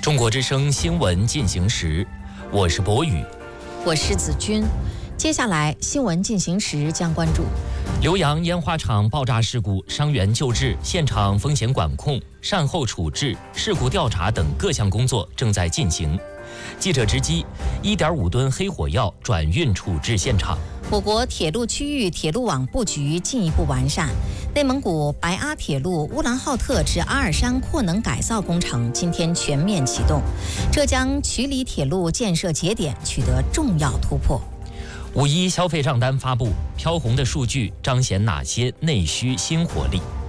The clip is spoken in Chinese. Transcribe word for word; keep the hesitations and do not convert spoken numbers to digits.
中国之声新闻进行时，我是博宇， 我是子君。接下来新闻进行时将关注浏阳烟花厂爆炸事故伤员救治、现场风险管控、善后处置、事故调查等各项工作正在进行。记者直击 一点五吨黑火药转运处置现场。 我国铁路区域铁路网布局进一步完善。内蒙古白阿铁路乌兰浩特至阿尔山扩能改造工程今天全面启动。浙江衢理铁路建设节点取得重要突破。 五一消费账单发布，飘红的数据彰显哪些内需新活力？